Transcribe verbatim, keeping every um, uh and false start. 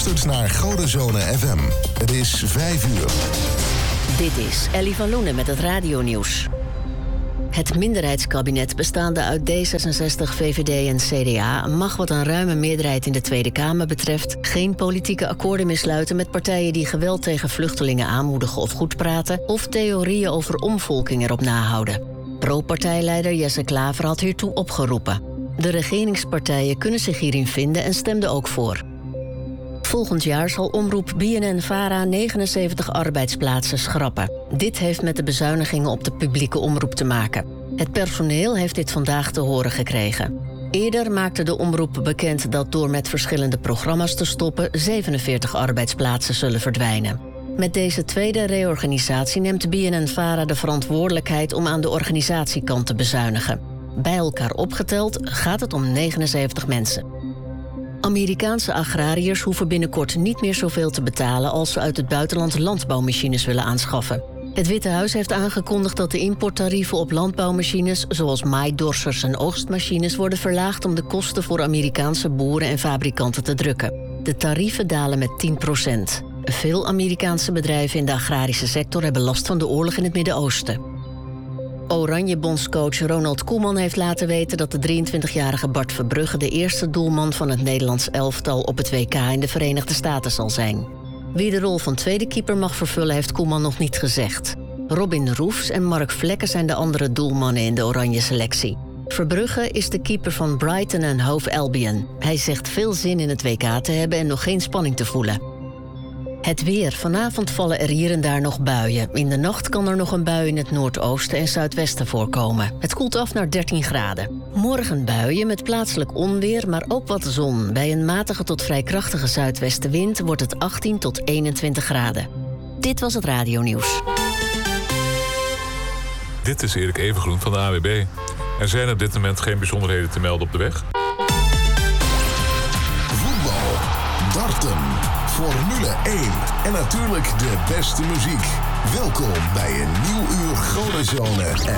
luistert naar Godenzone F M. Het is vijf uur. Dit is Ellie van Loenen met het radionieuws. Het minderheidskabinet bestaande uit D zesenzestig, V V D en C D A... mag wat een ruime meerderheid in de Tweede Kamer betreft... geen politieke akkoorden meer sluiten met partijen die geweld tegen vluchtelingen aanmoedigen of goedpraten... of theorieën over omvolking erop nahouden. Pro-partijleider Jesse Klaver had hiertoe opgeroepen. De regeringspartijen kunnen zich hierin vinden en stemden ook voor. Volgend jaar zal omroep B N N-Vara negenenzeventig arbeidsplaatsen schrappen. Dit heeft met de bezuinigingen op de publieke omroep te maken. Het personeel heeft dit vandaag te horen gekregen. Eerder maakte de omroep bekend dat door met verschillende programma's te stoppen... zevenenveertig arbeidsplaatsen zullen verdwijnen. Met deze tweede reorganisatie neemt B N N-Vara de verantwoordelijkheid... om aan de organisatiekant te bezuinigen. Bij elkaar opgeteld gaat het om negenenzeventig mensen. Amerikaanse agrariërs hoeven binnenkort niet meer zoveel te betalen... als ze uit het buitenland landbouwmachines willen aanschaffen. Het Witte Huis heeft aangekondigd dat de importtarieven op landbouwmachines... zoals maaidorsers en oogstmachines worden verlaagd... om de kosten voor Amerikaanse boeren en fabrikanten te drukken. De tarieven dalen met tien procent. Veel Amerikaanse bedrijven in de agrarische sector hebben last van de oorlog in het Midden-Oosten. Oranje-bondscoach Ronald Koeman heeft laten weten dat de drieëntwintigjarige Bart Verbrugge... de eerste doelman van het Nederlands elftal op het W K in de Verenigde Staten zal zijn. Wie de rol van tweede keeper mag vervullen heeft Koeman nog niet gezegd. Robin Roefs en Mark Vlekken zijn de andere doelmannen in de oranje selectie. Verbrugge is de keeper van Brighton en Hove Albion. Hij zegt veel zin in het W K te hebben en nog geen spanning te voelen. Het weer. Vanavond vallen er hier en daar nog buien. In de nacht kan er nog een bui in het noordoosten en zuidwesten voorkomen. Het koelt af naar dertien graden. Morgen buien met plaatselijk onweer, maar ook wat zon. Bij een matige tot vrij krachtige zuidwestenwind wordt het achttien tot eenentwintig graden. Dit was het radionieuws. Dit is Erik Evengroen van de A W B. Er zijn op dit moment geen bijzonderheden te melden op de weg. Voetbal, darten, Formule één en natuurlijk de beste muziek. Welkom bij een nieuw uur Godenzone